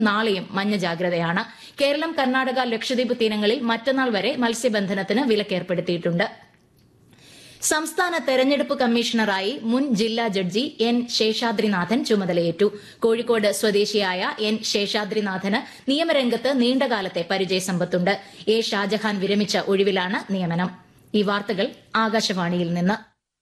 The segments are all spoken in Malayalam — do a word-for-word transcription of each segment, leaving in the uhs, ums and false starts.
നാളെയും മഞ്ഞ ജാഗ്രതയാണ്. കേരളം, കർണാടക, ലക്ഷദ്വീപ് തീരങ്ങളിൽ മറ്റന്നാൾ വരെ മത്സ്യബന്ധനത്തിന് വിലക്കേർപ്പെടുത്തിയിട്ടുണ്ട്. സംസ്ഥാന തെരഞ്ഞെടുപ്പ് കമ്മീഷണറായി മുൻ ജില്ലാ ജഡ്ജി എൻ ശേഷാദ്രിനാഥൻ ചുമതലയേറ്റു. കോഴിക്കോട് സ്വദേശിയായ എൻ ശേഷാദ്രിനാഥന് നിയമരംഗത്ത് നീണ്ടകാലത്തെ പരിചയസമ്പത്തുണ്ട്. എ ഷാജഹാൻ വിരമിച്ച ഒഴിവിലാണ് നിയമനം. ഈ വാർത്തകൾ ആകാശവാണിയിൽ നിന്ന്.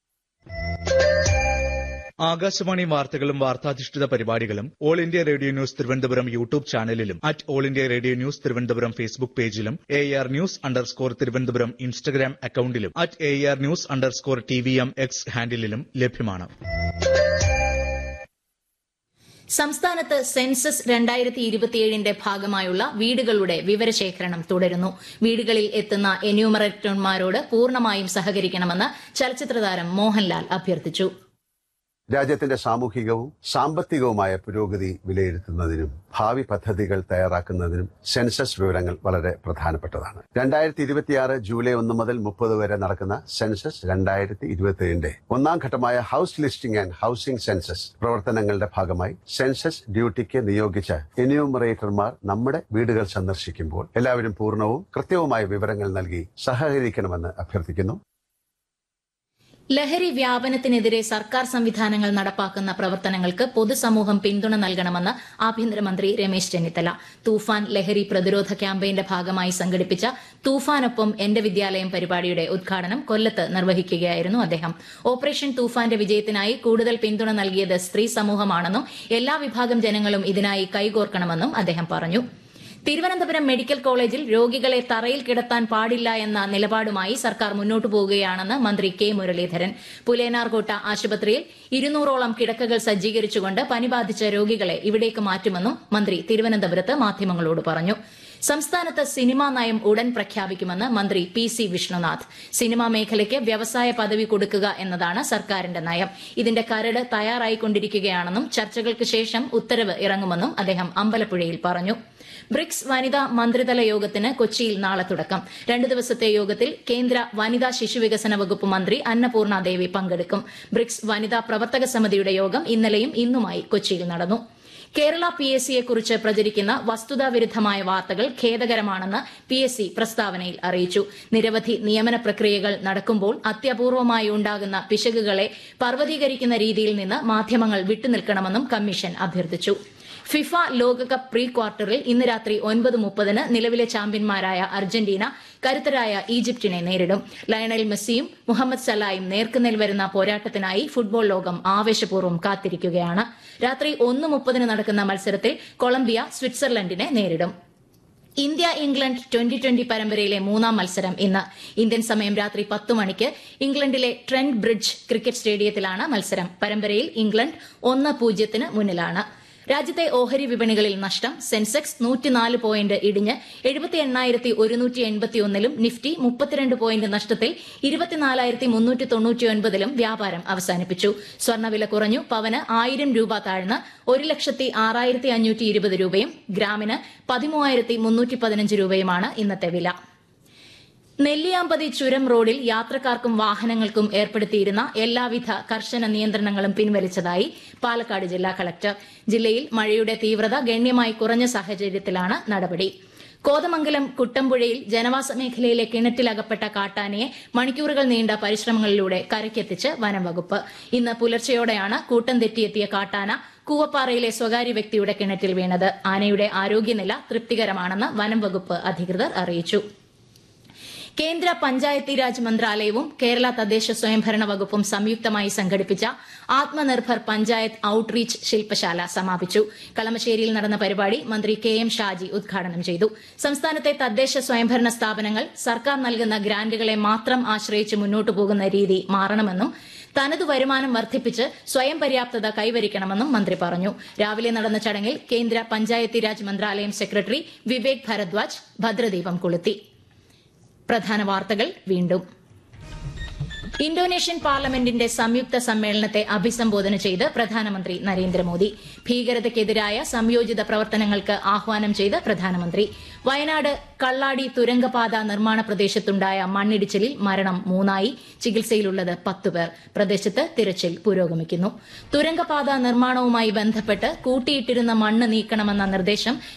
ആകാശവാണി വാർത്തകളും വാർത്താധിഷ്ഠിത പരിപാടികളും all India radio news Thiruvananthapuram YouTube ചാനലിലും at all India radio news Thiruvananthapuram Facebook പേജിലും A R news underscore Thiruvananthapuram Instagram അക്കൌണ്ടിലും at A R news underscore T V M X ഹാൻഡിലും ലഭ്യമാണ്. സംസ്ഥാനത്ത് സെൻസസ് രണ്ടായിരത്തി ഇരുപത്തിയേഴിന്റെ ഭാഗമായുള്ള വീടുകളുടെ വിവരശേഖരണം തുടരുന്നു. വീടുകളിൽ എത്തുന്ന എന്യൂമറേറ്റർമാരോട് പൂർണ്ണമായും സഹകരിക്കണമെന്ന് ചലച്ചിത്രതാരം മോഹൻലാൽ അഭ്യർത്ഥിച്ചു. രാജ്യത്തിന്റെ സാമൂഹികവും സാമ്പത്തികവുമായ പുരോഗതി വിലയിരുത്തുന്നതിനും ഭാവി പദ്ധതികൾ തയ്യാറാക്കുന്നതിനും സെൻസസ് വിവരങ്ങൾ വളരെ പ്രധാനപ്പെട്ടതാണ്. രണ്ടായിരത്തി ഇരുപത്തിയാറ് ജൂലൈ ഒന്ന് മുതൽ മുപ്പത് വരെ നടക്കുന്ന സെൻസസ് രണ്ടായിരത്തി ഇരുപത്തിയേഴിന്റെ ഒന്നാം ഘട്ടമായ house listing and housing census പ്രവർത്തനങ്ങളുടെ ഭാഗമായി സെൻസസ് ഡ്യൂട്ടിക്ക് നിയോഗിച്ച എന്യൂമറേറ്റർമാർ നമ്മുടെ വീടുകൾ സന്ദർശിക്കുമ്പോൾ എല്ലാവരും പൂർണ്ണവും കൃത്യവുമായ വിവരങ്ങൾ നൽകി സഹകരിക്കണമെന്ന് അഭ്യർത്ഥിക്കുന്നു. ലഹരി വ്യാപനത്തിനെതിരെ സർക്കാർ സംവിധാനങ്ങൾ നടപ്പാക്കുന്ന പ്രവർത്തനങ്ങൾക്ക് പൊതുസമൂഹം പിന്തുണ നൽകണമെന്ന് ആഭ്യന്തരമന്ത്രി രമേശ് ചെന്നിത്തല. തൂഫാൻ ലഹരി പ്രതിരോധ ക്യാമ്പയിന്റെ ഭാഗമായി സംഘടിപ്പിച്ച തൂഫാനൊപ്പം എന്റെ വിദ്യാലയം പരിപാടിയുടെ ഉദ്ഘാടനം കൊല്ലത്ത് നിർവഹിക്കുകയായിരുന്നു അദ്ദേഹം. ഓപ്പറേഷൻ തൂഫാന്റെ വിജയത്തിനായി കൂടുതൽ പിന്തുണ നൽകിയത് സ്ത്രീ സമൂഹമാണെന്നും എല്ലാ വിഭാഗം ജനങ്ങളും ഇതിനായി കൈകോർക്കണമെന്നും അദ്ദേഹം പറഞ്ഞു. തിരുവനന്തപുരം മെഡിക്കൽ കോളേജിൽ രോഗികളെ തറയിൽ കിടത്താൻ പാടില്ല എന്ന നിലപാടുമായി സർക്കാർ മുന്നോട്ടു പോകുകയാണെന്ന് മന്ത്രി കെ മുരളീധരൻ. പുലേനാർകോട്ട ആശുപത്രിയിൽ ഇരുന്നൂറോളം കിടക്കകൾ സജ്ജീകരിച്ചുകൊണ്ട് പനി ബാധിച്ച രോഗികളെ ഇവിടേക്ക് മാറ്റുമെന്നും മന്ത്രി തിരുവനന്തപുരത്ത് മാധ്യമങ്ങളോട് പറഞ്ഞു. സംസ്ഥാനത്ത് സിനിമാ നയം ഉടൻ പ്രഖ്യാപിക്കുമെന്ന് മന്ത്രി പി സി വിഷ്ണുനാഥ്. സിനിമാ മേഖലയ്ക്ക് വ്യവസായ പദവി കൊടുക്കുക എന്നതാണ് സർക്കാരിന്റെ നയം. ഇതിന്റെ കരട് തയ്യാറായിക്കൊണ്ടിരിക്കുകയാണെന്നും ചർച്ചകൾക്ക് ശേഷം ഉത്തരവ് ഇറങ്ങുമെന്നും അദ്ദേഹം അമ്പലപ്പുഴയിൽ പറഞ്ഞു. ബ്രിക്സ് വനിതാ മന്ത്രിതല യോഗത്തിന് കൊച്ചിയിൽ നാളെ തുടക്കം. രണ്ടു ദിവസത്തെ യോഗത്തിൽ കേന്ദ്ര വനിതാ ശിശുവികസന വകുപ്പ് മന്ത്രി അന്നപൂർണ ദേവി പങ്കെടുക്കും. ബ്രിക്സ് വനിതാ പ്രവർത്തക സമിതിയുടെ യോഗം ഇന്നലെയും ഇന്നുമായി കൊച്ചിയിൽ നടന്നു. കേരള പി എസ് സിയെക്കുറിച്ച് പ്രചരിക്കുന്ന വസ്തുതാവിരുദ്ധമായ വാർത്തകൾ ഖേദകരമാണെന്ന് പി എസ് സി പ്രസ്താവനയിൽ അറിയിച്ചു. നിരവധി നിയമന പ്രക്രിയകൾ നടക്കുമ്പോൾ അത്യപൂർവമായി ഉണ്ടാകുന്ന പിശകുകളെ പർവ്വതീകരിക്കുന്ന രീതിയിൽ നിന്ന് മാധ്യമങ്ങൾ വിട്ടുനിൽക്കണമെന്നും കമ്മീഷൻ അഭ്യർത്ഥിച്ചു. ഫിഫ ലോകകപ്പ് പ്രീ ക്വാർട്ടറിൽ ഇന്ന് രാത്രി ഒൻപത് മുപ്പതിന് നിലവിലെ ചാമ്പ്യന്മാരായ അർജന്റീന കരുത്തരായ ഈജിപ്തിനെ നേരിടും. ലയണൽ മെസ്സിയും മുഹമ്മദ് സലായും നേർക്കുനേർ വരുന്ന പോരാട്ടത്തിനായി ഫുട്ബോൾ ലോകം ആവേശപൂർവ്വം കാത്തിരിക്കുകയാണ്. രാത്രി ഒന്ന് മുപ്പതിന് നടക്കുന്ന മത്സരത്തിൽ കൊളംബിയ സ്വിറ്റ്സർലൻഡിനെ നേരിടും. ഇന്ത്യ ഇംഗ്ലണ്ട് ട്വന്റി ട്വന്റി പരമ്പരയിലെ മൂന്നാം മത്സരം ഇന്ന്. ഇന്ത്യൻ സമയം രാത്രി പത്ത് മണിക്ക് ഇംഗ്ലണ്ടിലെ ട്രെന്റ് ബ്രിഡ്ജ് ക്രിക്കറ്റ് സ്റ്റേഡിയത്തിലാണ് മത്സരം. പരമ്പരയിൽ ഇംഗ്ലണ്ട് ഒന്ന് പൂജ്യത്തിന് മുന്നിലാണ്. രാജ്യത്തെ ഓഹരി വിപണികളിൽ നഷ്ടം. സെൻസെക്സ് നൂറ്റിനാല് പോയിന്റ് ഇടിഞ്ഞ് എഴുപത്തി എണ്ണായിരത്തി ഒരുന്നൂറ്റി എൺപത്തിയൊന്നിലും നിഫ്റ്റി മുപ്പത്തിരണ്ട് പോയിന്റ് നഷ്ടത്തിൽ ഇരുപത്തിനാലായിരത്തി മുന്നൂറ്റി തൊണ്ണൂറ്റിയൊൻപതിലും വ്യാപാരം അവസാനിപ്പിച്ചു. സ്വർണ്ണവില കുറഞ്ഞു. പവന് ആയിരം രൂപ താഴ്ന്ന് ഒരു ലക്ഷത്തി ആറായിരത്തി അഞ്ഞൂറ്റി ഇരുപത് രൂപയും ഗ്രാമിന് പതിമൂവായിരത്തി മുന്നൂറ്റി പതിനഞ്ച് രൂപയുമാണ് ഇന്നത്തെ വില. നെല്ലിയാമ്പതി ചുരം റോഡിൽ യാത്രക്കാർക്കും വാഹനങ്ങൾക്കും ഏർപ്പെടുത്തിയിരുന്ന എല്ലാവിധ കർശന നിയന്ത്രണങ്ങളും പിൻവലിച്ചതായി പാലക്കാട് ജില്ലാ കളക്ടർ. ജില്ലയിൽ മഴയുടെ തീവ്രത ഗണ്യമായി കുറഞ്ഞ സാഹചര്യത്തിലാണ് നടപടി. കോതമംഗലം കുട്ടമ്പുഴയിൽ ജനവാസ മേഖലയിലെ കിണറ്റിലകപ്പെട്ട കാട്ടാനയെ മണിക്കൂറുകൾ നീണ്ട പരിശ്രമങ്ങളിലൂടെ കരയ്ക്കെത്തിച്ച് വനം വകുപ്പ്. ഇന്ന് പുലർച്ചെയോടെയാണ് കൂട്ടം തെറ്റിയെത്തിയ കാട്ടാന കൂവപ്പാറയിലെ സ്വകാര്യ വ്യക്തിയുടെ കിണറ്റിൽ വീണത്. ആനയുടെ ആരോഗ്യനില തൃപ്തികരമാണെന്ന് വനം വകുപ്പ് അധികൃതർ അറിയിച്ചു. കേന്ദ്ര പഞ്ചായത്തീരാജ് മന്ത്രാലയവും കേരള തദ്ദേശ സ്വയംഭരണ വകുപ്പും സംയുക്തമായി സംഘടിപ്പിച്ച ആത്മനിർഭർ പഞ്ചായത്ത് ഔട്ട്റീച്ച് ശില്പശാല സമാപിച്ചു. കളമശ്ശേരിയിൽ നടന്ന പരിപാടി മന്ത്രി കെ എം ഷാജി ഉദ്ഘാടനം ചെയ്തു. സംസ്ഥാനത്തെ തദ്ദേശ സ്വയംഭരണ സ്ഥാപനങ്ങൾ സർക്കാർ നൽകുന്ന ഗ്രാന്റുകളെ മാത്രം ആശ്രയിച്ച് മുന്നോട്ടു പോകുന്ന രീതി മാറണമെന്നും തനതു വരുമാനം വർദ്ധിപ്പിച്ച് സ്വയം പര്യാപ്തത കൈവരിക്കണമെന്നും മന്ത്രി പറഞ്ഞു. രാവിലെ നടന്ന ചടങ്ങിൽ കേന്ദ്ര പഞ്ചായത്തീരാജ് മന്ത്രാലയം സെക്രട്ടറി വിവേക് ഭരദ്വാജ് ഭദ്രദീപം കൊളുത്തി. പ്രധാന വാർത്തകൾ വീണ്ടും. ഇന്തോനേഷ്യൻ പാർലമെന്റിന്റെ സംയുക്ത സമ്മേളനത്തെ അഭിസംബോധന ചെയ്ത് പ്രധാനമന്ത്രി നരേന്ദ്രമോദി ഭീകരതയ്ക്കെതിരായ സംയോജിത പ്രവർത്തനങ്ങൾക്ക് ആഹ്വാനം ചെയ്ത് പ്രധാനമന്ത്രി വയനാട് കള്ളാടി തുരങ്കപാത നിർമ്മാണ പ്രദേശത്തുണ്ടായ മണ്ണിടിച്ചിലിൽ മരണം മൂന്നായി ചികിത്സയിലുള്ളത് പത്തുപേർ പ്രദേശത്ത് തിരച്ചിൽ പുരോഗമിക്കുന്നു തുരങ്കപാത നിർമ്മാണവുമായി ബന്ധപ്പെട്ട് കൂട്ടിയിട്ടിരുന്ന മണ്ണ് നീക്കണമെന്ന നിർദ്ദേശം